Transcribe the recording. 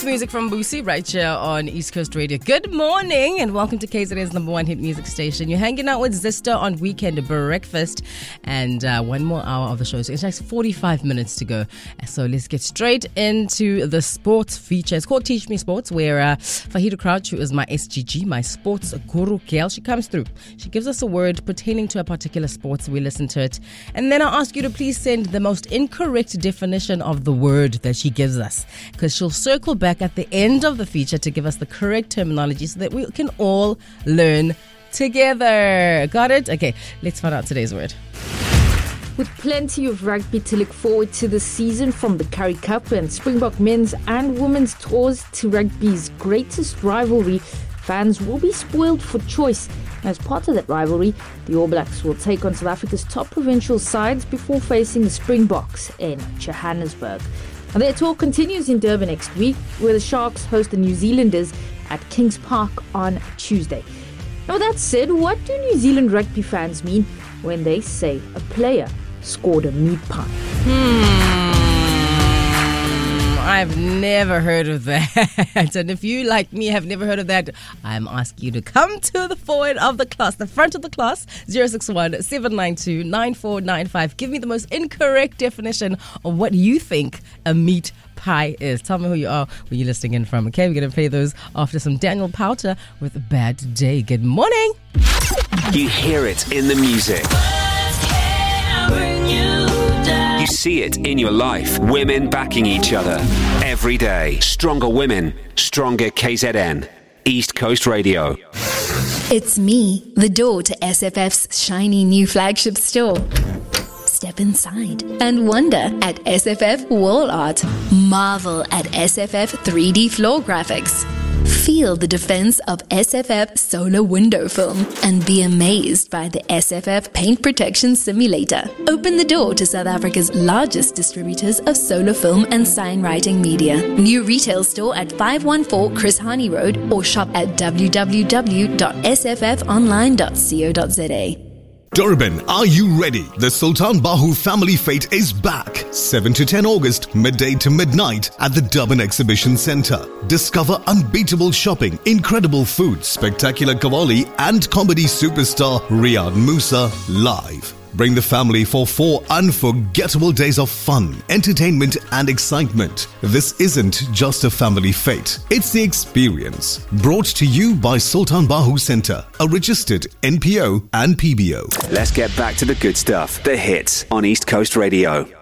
music from Boosie right here on East Coast Radio. Good morning and welcome to KZN's number one hit music station. You're hanging out with Zista on Weekend Breakfast and one more hour of the show. So it takes 45 minutes to go. So let's get straight into the sports feature. It's called Teach Me Sports, where Fahida Crouch, who is my SGG, my sports guru girl, she comes through. She gives us a word pertaining to a particular sport. So we listen to it. And then I'll ask you to please send the most incorrect definition of the word that she gives us, because she'll circle back at the end of the feature to give us the correct terminology so that we can all learn together. Got it? Okay, let's find out today's word. With plenty of rugby to look forward to this season, from the Currie Cup and Springbok men's and women's tours to rugby's greatest rivalry, fans will be spoiled for choice. As part of that rivalry, the All Blacks will take on South Africa's top provincial sides before facing the Springboks in Johannesburg. And their tour continues in Durban next week, where the Sharks host the New Zealanders at Kings Park on Tuesday. Now, with that said, what do New Zealand rugby fans mean when they say a player scored a meat pie? I've never heard of that. And if you, like me, have never heard of that, I'm asking you to come to the forward of the class, the front of the class, 061-792-9495. Give me the most incorrect definition of what you think a meat pie is. Tell me who you are, where you're listening in from. Okay, we're going to play those after some Daniel Powter with a Bad Day. Good morning. You hear it in the music. You see it in your life. Women backing each other every day. Stronger women, stronger KZN. East Coast Radio. It's me, the door to SFF's shiny new flagship store. Step inside and wonder at SFF wall art. Marvel at SFF 3D floor graphics. Feel the defense of SFF solar window film and be amazed by the SFF paint protection simulator. Open the door to South Africa's largest distributors of solar film and sign writing media. New retail store at 514 Chris Hani Road or shop at www.sffonline.co.za. Durban, are you ready? The Sultan Bahu Family Fete is back. 7 to 10 August, midday to midnight at the Durban Exhibition Centre. Discover unbeatable shopping, incredible food, spectacular Qawwali and comedy superstar Riyad Musa live. Bring the family for 4 unforgettable days of fun, entertainment and excitement. This isn't just a family fete, it's the experience. Brought to you by Sultan Bahu Centre, a registered NPO and PBO. Let's get back to the good stuff. The hits on East Coast Radio.